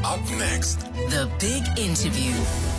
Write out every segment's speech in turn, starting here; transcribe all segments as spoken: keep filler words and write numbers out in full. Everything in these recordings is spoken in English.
Up next, The Big Interview.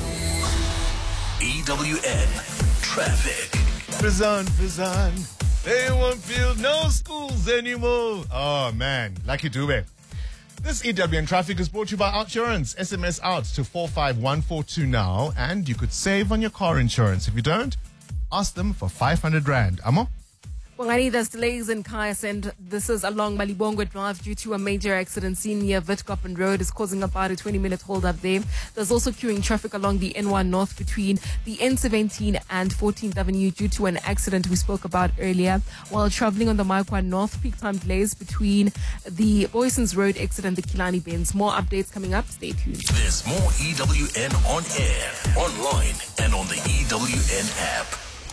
E W N Traffic. Fizan, Fizan. They won't build no schools anymore. Oh, man. Lucky Dube. This E W N Traffic is brought to you by Outsurance. S M S out to four five one four two now, and you could save on your car insurance. If you don't, ask them for five hundred rand. Amo? Bongani, there's delays in Kayas, and this is along Malibongwe Drive due to a major accident seen near Witkoppen Road. Is causing about a twenty minute hold up there. There's also queuing traffic along the N one North between the N seventeen and fourteenth Avenue due to an accident we spoke about earlier. While traveling on the Maikwa North, peak time delays between the Boysons Road exit and the Kilani Bends. More updates coming up. Stay tuned. There's more E W N on air, online, and on the E W N app.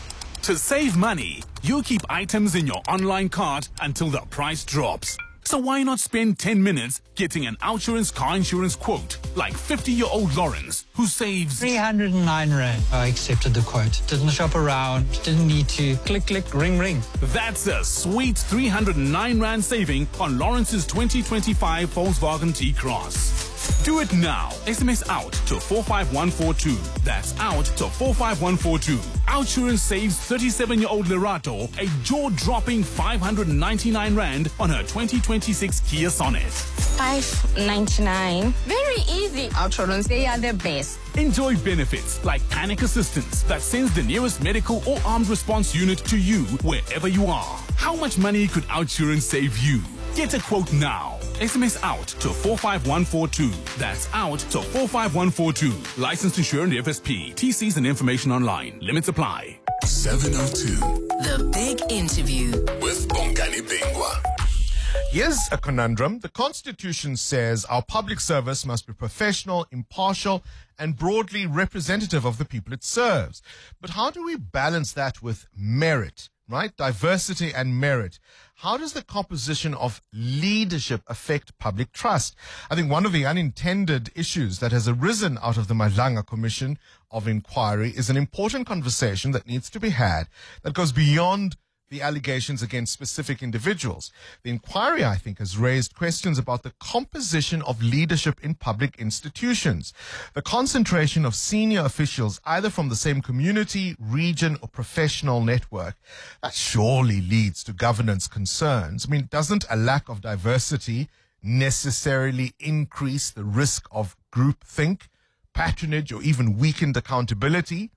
To save money, you keep items in your online cart until the price drops. So why not spend ten minutes getting an Outsurance car insurance quote, like fifty-year-old Lawrence, who saves three hundred nine rand. I accepted the quote. Didn't shop around. Didn't need to click, click, ring, ring. That's a sweet three hundred nine rand saving on Lawrence's twenty twenty-five Volkswagen T-Cross. Do it now. S M S out to four five one four two. That's out to four five one four two. Outsurance saves thirty-seven-year-old Lerato a jaw-dropping five hundred ninety-nine rand on her twenty twenty-six Kia Sonet. five ninety-nine. Very easy. Outsurance, they are the best. Enjoy benefits like panic assistance that sends the nearest medical or armed response unit to you wherever you are. How much money could Outsurance save you? Get a quote now. S M S out to four five one four two. That's out to four five one four two. Licensed insured F S P. T Cs and information online. Limits apply. seven oh two. The Big Interview. With Bongani Bingwa. Here's a conundrum. The Constitution says our public service must be professional, impartial, and broadly representative of the people it serves. But how do we balance that with merit, right? Diversity and merit. How does the composition of leadership affect public trust? I think one of the unintended issues that has arisen out of the Madlanga Commission of Inquiry is an important conversation that needs to be had that goes beyond the allegations against specific individuals. The inquiry, I think, has raised questions about the composition of leadership in public institutions. The concentration of senior officials, either from the same community, region, or professional network, that surely leads to governance concerns. I mean, doesn't a lack of diversity necessarily increase the risk of groupthink, patronage, or even weakened accountability?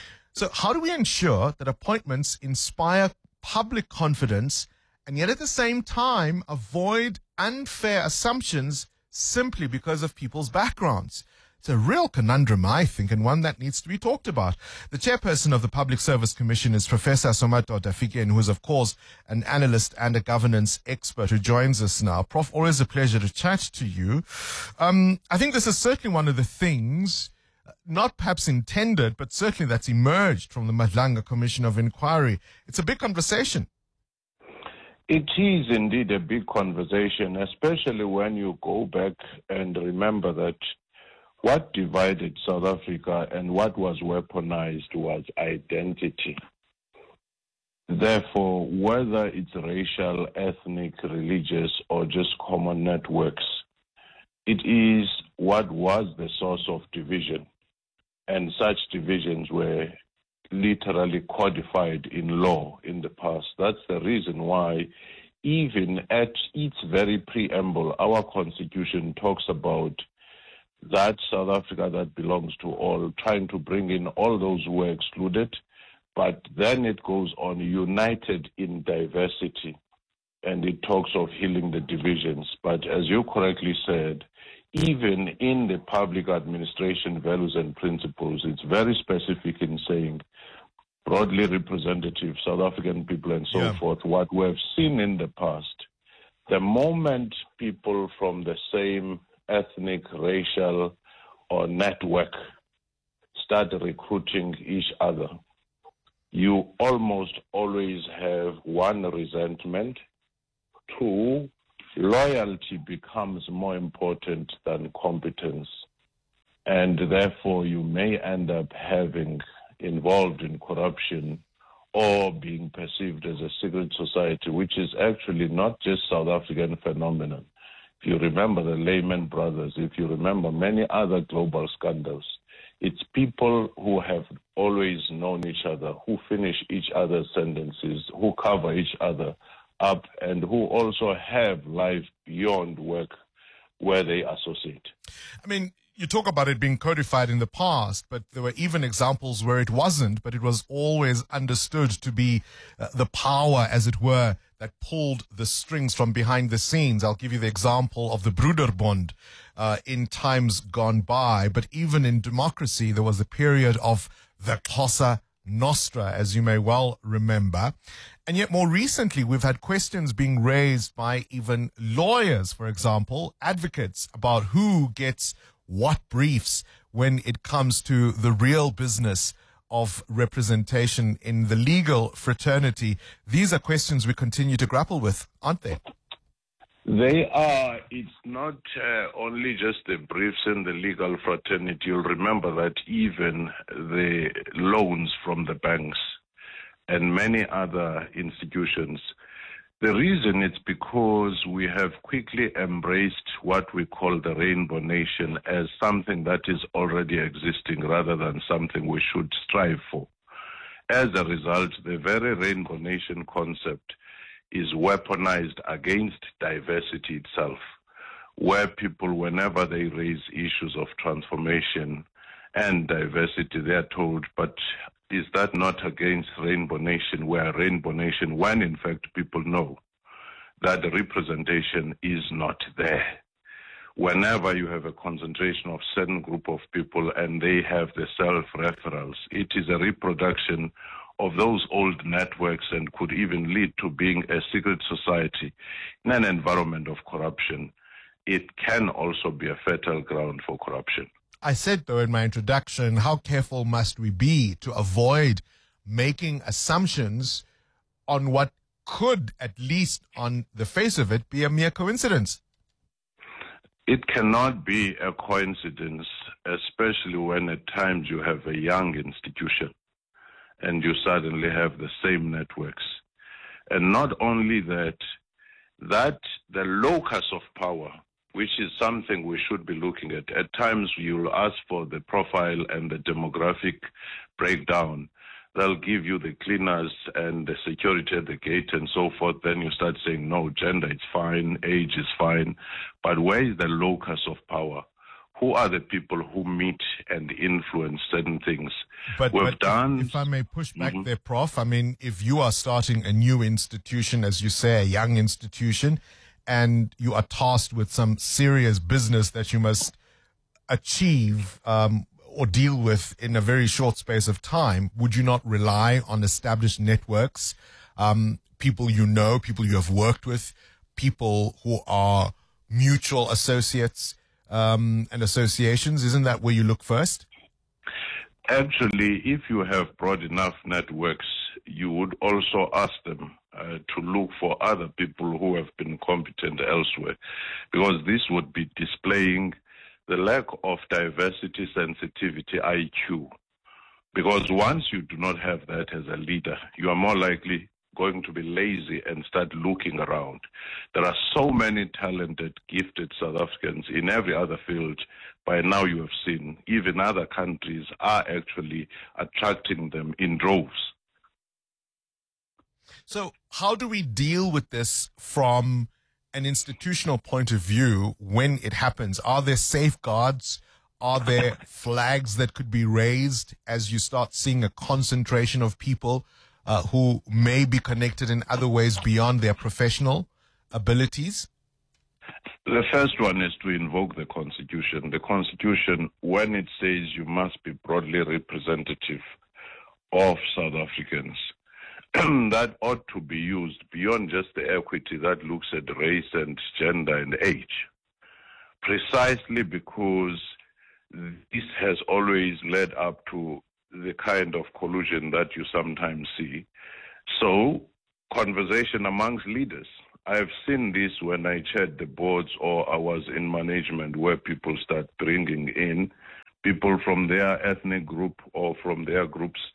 So how do we ensure that appointments inspire public confidence and yet at the same time avoid unfair assumptions simply because of people's backgrounds? It's a real conundrum, I think, and one that needs to be talked about. The chairperson of the Public Service Commission is Professor Somato Dafike, who is, of course, an analyst and a governance expert who joins us now. Prof, always a pleasure to chat to you. Um, I think this is certainly one of the things, not perhaps intended, but certainly that's emerged from the Madlanga Commission of Inquiry. It's a big conversation. It is indeed a big conversation, especially when you go back and remember that what divided South Africa and what was weaponized was identity. Therefore, whether it's racial, ethnic, religious, or just common networks, it is what was the source of division. And such divisions were literally codified in law in the past. That's the reason why even at its very preamble, our constitution talks about that South Africa that belongs to all, trying to bring in all those who were excluded. But then it goes on, united in diversity, and it talks of healing the divisions. But as you correctly said, even in the public administration values and principles, it's very specific in saying broadly representative South African people and so yeah. forth. What we have seen in the past, the moment people from the same ethnic, racial, or network start recruiting each other, you almost always have one, resentment, two, loyalty becomes more important than competence, and therefore you may end up having involved in corruption or being perceived as a secret society, which is actually not just South African phenomenon. if you remember the Lehman Brothers, if you remember many other global scandals, it's people who have always known each other, who finish each other's sentences, who cover each other up, and who also have life beyond work where they associate. I mean, you talk about it being codified in the past, but there were even examples where it wasn't, but it was always understood to be uh, the power, as it were, that pulled the strings from behind the scenes. I'll give you the example of the Broederbond uh, in times gone by, but even in democracy, there was a period of the Cosa Nostra, as you may well remember. And yet more recently, we've had questions being raised by even lawyers, for example, advocates, about who gets what briefs when it comes to the real business of representation in the legal fraternity. These are questions we continue to grapple with, aren't they? They are. It's not uh, only just the briefs in the legal fraternity. You'll remember that even the loans from the banks and many other institutions, the reason it's because we have quickly embraced what we call the Rainbow Nation as something that is already existing rather than something we should strive for. As a result, the very Rainbow Nation concept is weaponized against diversity itself, where people, whenever they raise issues of transformation and diversity, they are told, but is that not against Rainbow Nation? We're a Rainbow Nation, when in fact people know that the representation is not there. Whenever you have a concentration of certain group of people and they have the self-referrals, it is a reproduction of those old networks and could even lead to being a secret society in an environment of corruption. It can also be a fertile ground for corruption. I said, though, in my introduction, how careful must we be to avoid making assumptions on what could, at least on the face of it, be a mere coincidence? It cannot be a coincidence, especially when at times you have a young institution and you suddenly have the same networks. And not only that, that the locus of power, which is something we should be looking at. At times you'll ask for the profile and the demographic breakdown. They'll give you the cleaners and the security at the gate and so forth. Then you start saying, no, gender is fine, age is fine. But where is the locus of power? Who are the people who meet and influence certain things? But, We've but done, if I may push back mm-hmm. there, Professor, I mean, if you are starting a new institution, as you say, a young institution, and you are tasked with some serious business that you must achieve um, or deal with in a very short space of time, would you not rely on established networks, um, people you know, people you have worked with, people who are mutual associates um, and associations? Isn't that where you look first? Actually, if you have broad enough networks, you would also ask them uh, to look for other people who have been competent elsewhere, because this would be displaying the lack of diversity, sensitivity, I Q. Because once you do not have that as a leader, you are more likely going to be lazy and start looking around. There are so many talented, gifted South Africans in every other field. By now you have seen even other countries are actually attracting them in droves. So how do we deal with this from an institutional point of view when it happens? Are there safeguards? Are there flags that could be raised as you start seeing a concentration of people uh, who may be connected in other ways beyond their professional abilities? The first one is to invoke the Constitution. The Constitution, when it says you must be broadly representative of South Africans, that ought to be used beyond just the equity that looks at race and gender and age, precisely because this has always led up to the kind of collusion that you sometimes see. So, conversation amongst leaders. I've seen this when I chaired the boards or I was in management, where people start bringing in people from their ethnic group or from their groups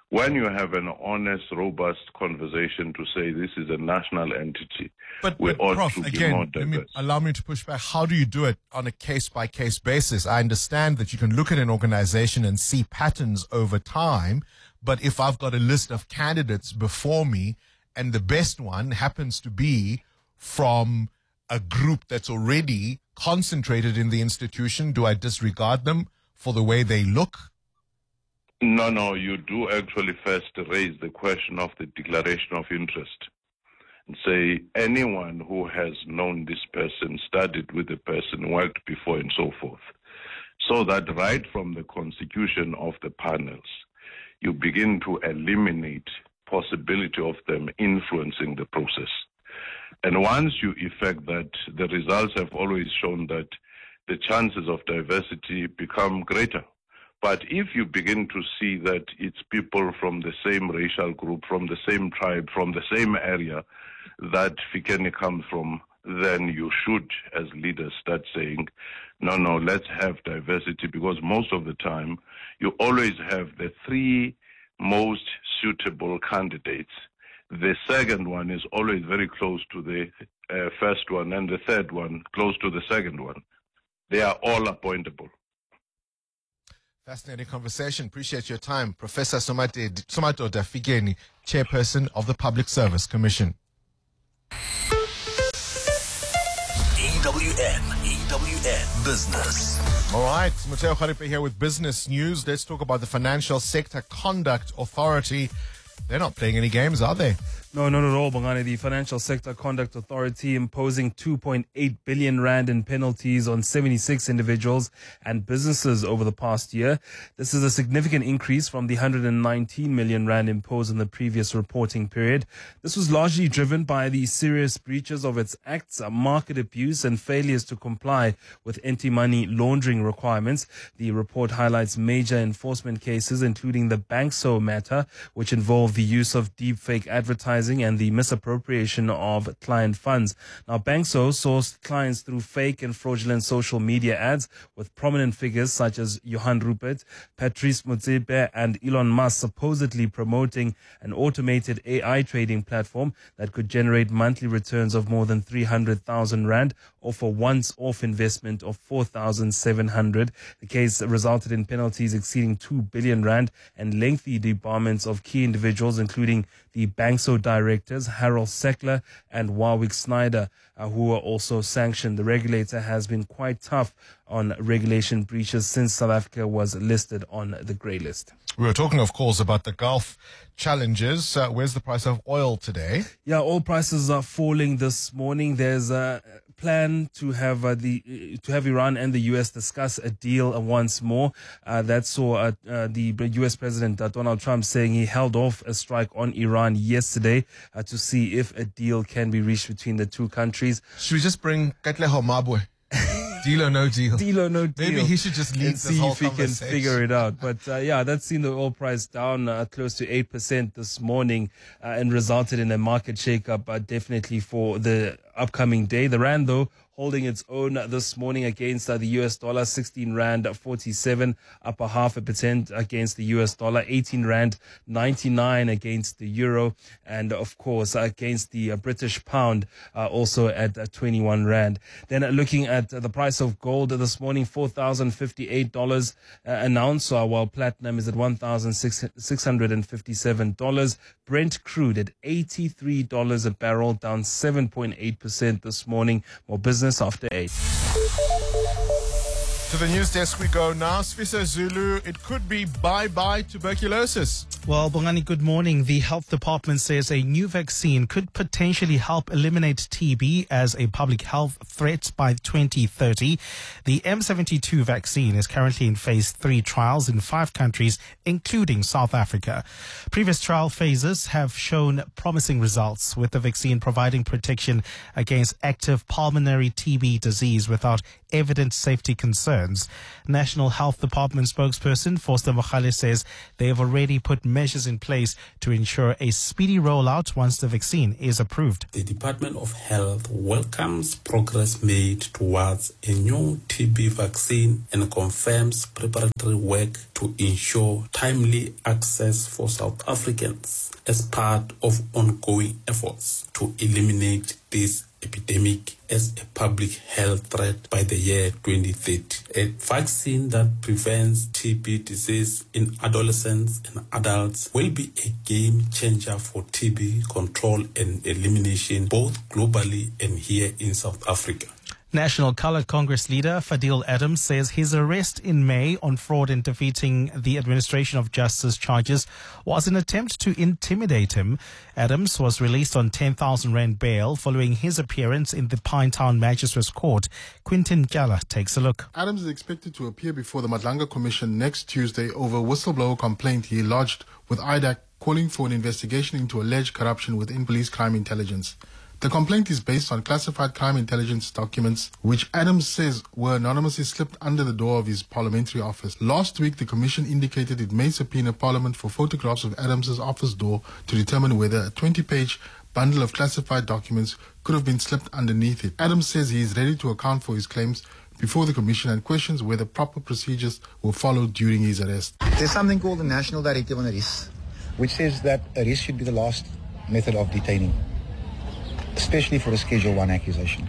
When you have an honest, robust conversation to say this is a national entity, But, we but ought Prof, to be again, more let me, diverse. allow me to push back. How do you do it on a case-by-case basis? I understand that you can look at an organization and see patterns over time, but if I've got a list of candidates before me and the best one happens to be from a group that's already concentrated in the institution, do I disregard them for the way they look? No, no, you do actually first raise the question of the declaration of interest and say anyone who has known this person, studied with the person, worked before and so forth. So that right from the constitution of the panels, you begin to eliminate possibility of them influencing the process. And once you effect that, the results have always shown that the chances of diversity become greater. But if you begin to see that it's people from the same racial group, from the same tribe, from the same area that Fikeni comes from, then you should, as leaders, start saying, no, no, let's have diversity, because most of the time you always have the three most suitable candidates. The second one is always very close to the uh, first one, and the third one close to the second one. They are all appointable. Fascinating conversation. Appreciate your time. Professor Somate- Somadoda Fikeni, Chairperson of the Public Service Commission. E W N, E W N Business. All right, Mateo Kharipe here with Business News. Let's talk about the Financial Sector Conduct Authority. They're not playing any games, are they? No, not at all, Bongani. The Financial Sector Conduct Authority imposing two point eight billion rand in penalties on seventy-six individuals and businesses over the past year. This is a significant increase from the one hundred nineteen million rand imposed in the previous reporting period. This was largely driven by the serious breaches of its acts, market abuse, and failures to comply with anti-money laundering requirements. The report highlights major enforcement cases, including the Bankso matter, which involved the use of deepfake advertising and the misappropriation of client funds. Now, Bankso sourced clients through fake and fraudulent social media ads with prominent figures such as Johan Rupert, Patrice Motsepe, and Elon Musk supposedly promoting an automated A I trading platform that could generate monthly returns of more than three hundred thousand rand or for once-off investment of four thousand seven hundred. The case resulted in penalties exceeding two billion rand and lengthy debarments of key individuals, including the Bankso directors, Harold Seckler and Warwick Snyder, uh, who were also sanctioned. The regulator has been quite tough on regulation breaches since South Africa was listed on the grey list. We were talking, of course, about the Gulf challenges. Uh, where's the price of oil today? Yeah, oil prices are falling this morning. There's a plan to have uh, the to have Iran and the U S discuss a deal uh, once more. Uh, that saw uh, uh, the U S President uh, Donald Trump saying he held off a strike on Iran yesterday uh, to see if a deal can be reached between the two countries. Should we just bring Katleho Mabwe? Deal or no deal? Deal or no deal. Maybe he should just lead and this see whole if he can conversation. figure it out. But uh, yeah, that's seen the oil price down uh, close to eight percent this morning uh, and resulted in a market shakeup uh, definitely for the upcoming day. The rand, though, holding its own this morning against uh, the U S dollar, sixteen rand forty-seven, up a half a percent against the U S dollar, eighteen rand ninety-nine against the euro, and of course against the uh, British pound, uh, also at uh, twenty-one rand. Then uh, looking at uh, the price of gold this morning, four thousand fifty-eight dollars uh, an ounce, uh, while platinum is at one thousand six hundred fifty-seven dollars. Brent crude at eighty-three dollars a barrel, down seven point eight percent this morning. More business after eight. To the news desk we go now. Sfiso Zulu, it could be bye-bye tuberculosis. Well, Bongani, good morning. The health department says a new vaccine could potentially help eliminate T B as a public health threat by twenty thirty. The M seventy-two vaccine is currently in phase three trials in five countries, including South Africa. Previous trial phases have shown promising results, with the vaccine providing protection against active pulmonary T B disease without evident safety concerns. National Health Department spokesperson Forster Mokhale says they have already put measures in place to ensure a speedy rollout once the vaccine is approved. The Department of Health welcomes progress made towards a new T B vaccine and confirms preparatory work to ensure timely access for South Africans as part of ongoing efforts to eliminate this epidemic as a public health threat by the year twenty thirty. A vaccine that prevents T B disease in adolescents and adults will be a game changer for T B control and elimination both globally and here in South Africa. National Coloured Congress leader Fadil Adams says his arrest in May on fraud in defeating the administration of justice charges was an attempt to intimidate him. Adams was released on ten thousand rand bail following his appearance in the Pinetown Magistrates Court. Quintin Jala takes a look. Adams is expected to appear before the Madlanga Commission next Tuesday over a whistleblower complaint he lodged with I D A C calling for an investigation into alleged corruption within police crime intelligence. The complaint is based on classified crime intelligence documents, which Adams says were anonymously slipped under the door of his parliamentary office. Last week, the Commission indicated it may subpoena Parliament for photographs of Adams's office door to determine whether a twenty-page bundle of classified documents could have been slipped underneath it. Adams says he is ready to account for his claims before the Commission and questions whether proper procedures were followed during his arrest. There's something called the National Directive on Arrest, which says that arrest should be the last method of detaining, especially for a Schedule one accusation.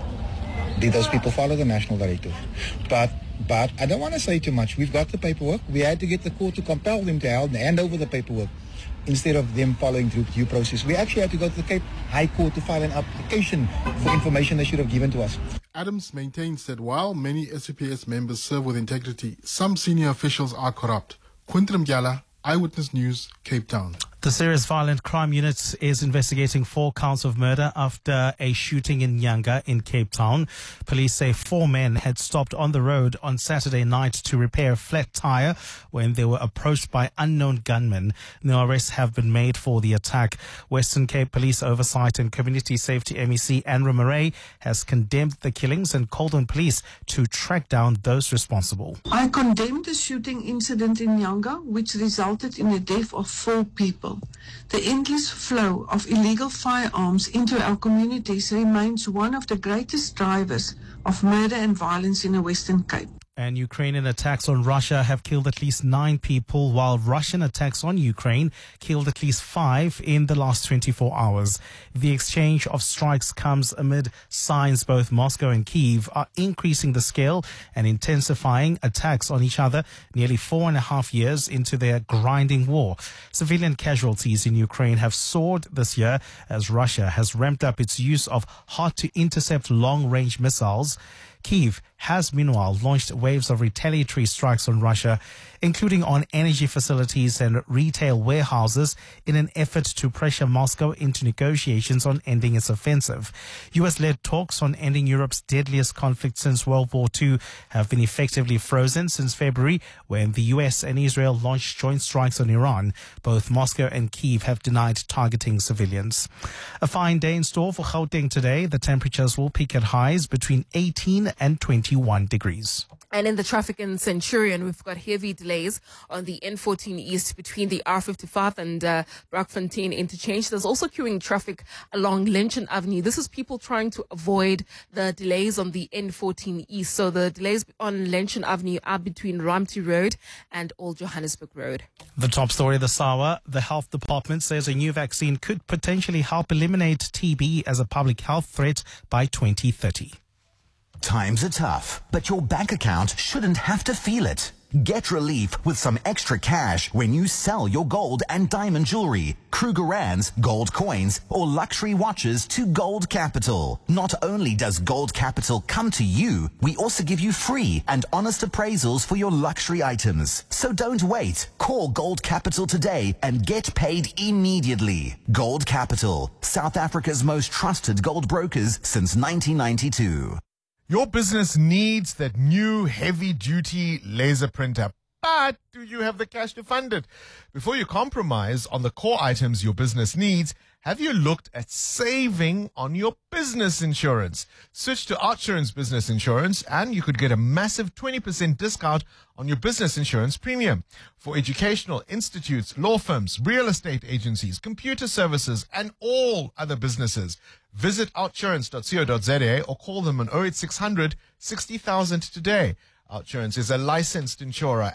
Did those people follow the national directive? But but I don't want to say too much. We've got the paperwork. We had to get the court to compel them to hand over the paperwork instead of them following through due process. We actually had to go to the Cape High Court to file an application for information they should have given to us. Adams maintains that while many S A P S members serve with integrity, some senior officials are corrupt. Quintin Mgyala, Eyewitness News, Cape Town. The Serious Violent Crime Unit is investigating four counts of murder after a shooting in Nyanga in Cape Town. Police say four men had stopped on the road on Saturday night to repair a flat tire when they were approached by unknown gunmen. No arrests have been made for the attack. Western Cape Police Oversight and Community Safety M E C Andrew Murray has condemned the killings and called on police to track down those responsible. I condemn the shooting incident in Nyanga, which resulted in the death of four people. The endless flow of illegal firearms into our communities remains one of the greatest drivers of murder and violence in the Western Cape. And Ukrainian attacks on Russia have killed at least nine people, while Russian attacks on Ukraine killed at least five in the last twenty-four hours. The exchange of strikes comes amid signs both Moscow and Kyiv are increasing the scale and intensifying attacks on each other nearly four and a half years into their grinding war. Civilian casualties in Ukraine have soared this year as Russia has ramped up its use of hard-to-intercept long-range missiles. Kyiv has meanwhile launched waves of retaliatory strikes on Russia, including on energy facilities and retail warehouses, in an effort to pressure Moscow into negotiations on ending its offensive. U S-led talks on ending Europe's deadliest conflict since World War Two have been effectively frozen since February, when the U S and Israel launched joint strikes on Iran. Both Moscow and Kyiv have denied targeting civilians. A fine day in store for Gauteng today. The temperatures will peak at highs between eighteen and twenty-one degrees. And in the traffic in Centurion, we've got heavy delays on the N fourteen East between the R fifty-five and uh, Braakfontein interchange. There's also queuing traffic along Lynchon Avenue. This is people trying to avoid the delays on the N fourteen East. So the delays on Lynchon Avenue are between Ramti Road and Old Johannesburg Road. The top story this hour, the health department says a new vaccine could potentially help eliminate T B as a public health threat by twenty thirty. Times are tough, but your bank account shouldn't have to feel it. Get relief with some extra cash when you sell your gold and diamond jewelry, Krugerrands, gold coins, or luxury watches to Gold Capital. Not only does Gold Capital come to you, we also give you free and honest appraisals for your luxury items. So don't wait. Call Gold Capital today and get paid immediately. Gold Capital, South Africa's most trusted gold brokers since nineteen ninety-two. Your business needs that new heavy-duty laser printer. But do you have the cash to fund it? Before you compromise on the core items your business needs, have you looked at saving on your business insurance? Switch to Outsurance Business Insurance and you could get a massive twenty percent discount on your business insurance premium. For educational institutes, law firms, real estate agencies, computer services, and all other businesses, visit outsurance dot co dot za or call them on oh eight six hundred sixty thousand today. Outsurance is a licensed insurer